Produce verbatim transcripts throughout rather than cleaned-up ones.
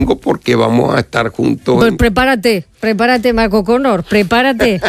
porque vamos a estar juntos. Pues en... prepárate, prepárate, Marco Connor, prepárate.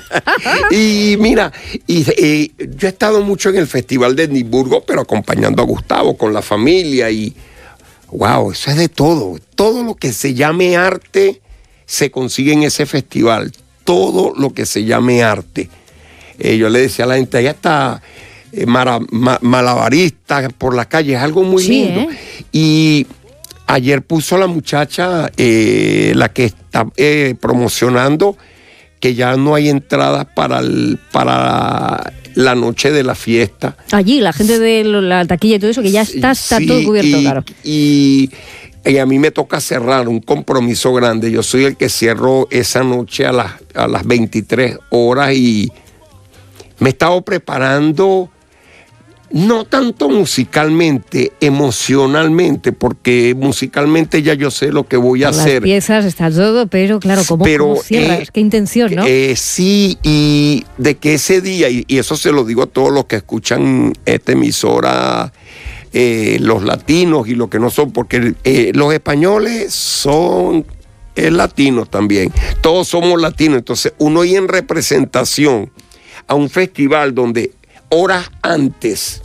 Y mira, y, y, yo he estado mucho en el Festival de Edimburgo, pero acompañando a Gustavo con la familia y wow, eso es de todo. Todo lo que se llame arte se consigue en ese festival. Todo lo que se llame arte. Eh, yo le decía a la gente, allá está eh, mara, ma, malabarista por la calle, es algo muy sí, lindo. ¿eh? Y ayer puso la muchacha, eh, la que está eh, promocionando, que ya no hay entradas para, el, para la noche de la fiesta. Allí, la gente de la taquilla y todo eso, que ya está, está sí, todo cubierto, y, claro. Y, y a mí me toca cerrar un compromiso grande. Yo soy el que cierro esa noche a las, a las veintitrés horas y me he estado preparando, no tanto musicalmente, emocionalmente, porque musicalmente ya yo sé lo que voy a Las hacer. Las piezas, está todo, pero claro, ¿cómo, pero, cómo cierras? Eh, ¿Qué intención, no? Eh, sí, y de que ese día, y, y eso se lo digo a todos los que escuchan esta emisora, eh, los latinos y los que no son, porque eh, los españoles son eh, latinos también, todos somos latinos, entonces uno ir en representación a un festival donde horas antes,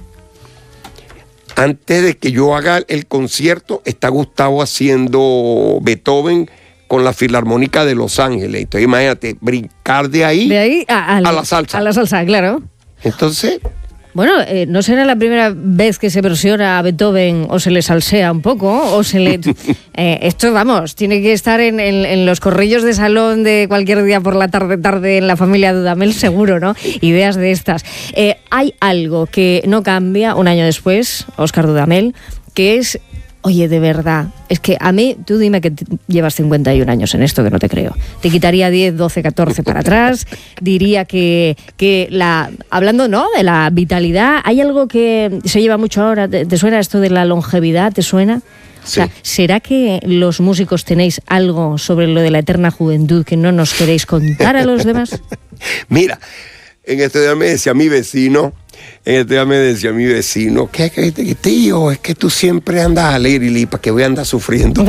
antes de que yo haga el concierto, está Gustavo haciendo Beethoven con la Filarmónica de Los Ángeles. Entonces imagínate, brincar de ahí, de ahí a, al, a la salsa. A la salsa, claro. Entonces... Bueno, eh, no será la primera vez que se versiona a Beethoven o se le salsea un poco, o se le... Eh, esto, vamos, tiene que estar en, en, en los corrillos de salón de cualquier día por la tarde, tarde en la familia Dudamel, seguro, ¿no? Ideas de estas. Eh, hay algo que no cambia un año después, Óscar Dudamel, que es... Oye, de verdad, es que a mí, tú dime que llevas cincuenta y un años en esto, que no te creo. Te quitaría diez, doce, catorce para atrás, diría que, que la, hablando, ¿no?, de la vitalidad, ¿hay algo que se lleva mucho ahora? ¿Te, te suena esto de la longevidad? ¿Te suena? Sí. O sea, ¿será que los músicos tenéis algo sobre lo de la eterna juventud que no nos queréis contar a los demás? Mira, en este día me decía mi vecino, en este día me decía mi vecino, ¿qué, qué, tío? Es que tú siempre andas alegre, y ¿para qué voy a andar sufriendo?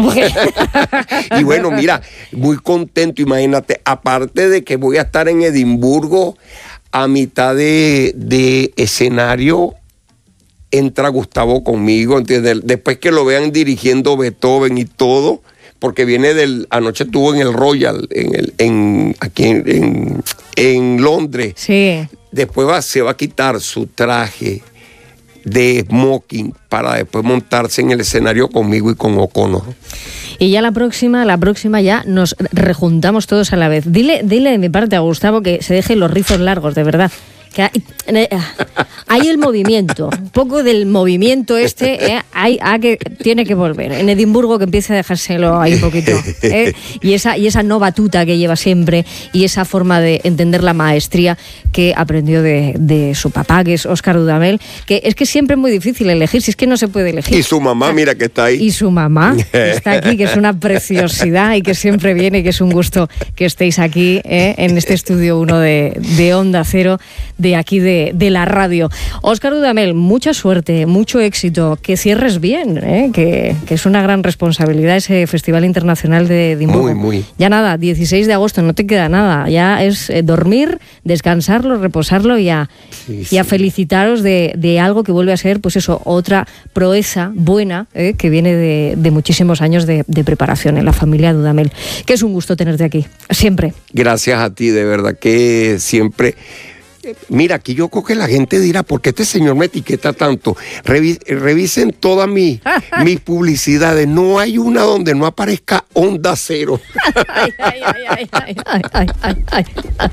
Y bueno, mira, muy contento, imagínate, aparte de que voy a estar en Edimburgo, a mitad de, de escenario, entra Gustavo conmigo, ¿entiendes? Después que lo vean dirigiendo Beethoven y todo, porque viene del, anoche estuvo en el Royal, en el, en, aquí en, en, en Londres. Sí. Después va, se va a quitar su traje de smoking para después montarse en el escenario conmigo y con O'Connor. Y ya la próxima, la próxima ya nos rejuntamos todos a la vez. Dile, dile de mi parte a Gustavo que se deje los rizos largos, de verdad. Que hay, hay el movimiento, un poco del movimiento este, ¿eh? hay, hay que, tiene que volver. En Edimburgo que empiece a dejárselo ahí un poquito. ¿eh? Y, esa, y esa no batuta que lleva siempre y esa forma de entender la maestría que aprendió de, de su papá, que es Óscar Dudamel, que es que siempre es muy difícil elegir, si es que no se puede elegir. Y su mamá, mira que está ahí. Y su mamá que está aquí, que es una preciosidad y que siempre viene y que es un gusto que estéis aquí, ¿eh? En este estudio uno de, de Onda Cero, de aquí de, de la radio. Óscar Dudamel, mucha suerte, mucho éxito, que cierres bien, ¿eh? que, que es una gran responsabilidad ese Festival Internacional de Edimburgo. Muy, muy. Ya nada, dieciséis de agosto, no te queda nada, ya es eh, dormir, descansarlo, reposarlo y a, sí, sí. y a felicitaros de, de algo que vuelve a ser, pues eso, otra proeza buena, ¿eh? que viene de, de muchísimos años de, de preparación en la familia Dudamel. Que es un gusto tenerte aquí, siempre. Gracias a ti, de verdad que siempre... Mira, aquí yo creo que la gente dirá, ¿por qué este señor me etiqueta tanto? Revis, revisen todas mis, mis publicidades. No hay una donde no aparezca Onda Cero. Ay, ay, ay, ay, ay, ay, ay, ay.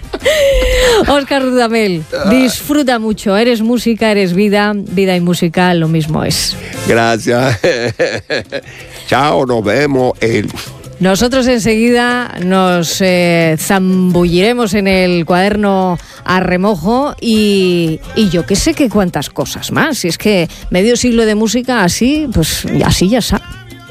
Óscar Dudamel, disfruta mucho. Eres música, eres vida. Vida y música, lo mismo es. Gracias. Chao, nos vemos. El... Nosotros enseguida nos eh, zambulliremos en el cuaderno a remojo y, y yo qué sé qué cuántas cosas más. Si es que medio siglo de música así, pues así ya está.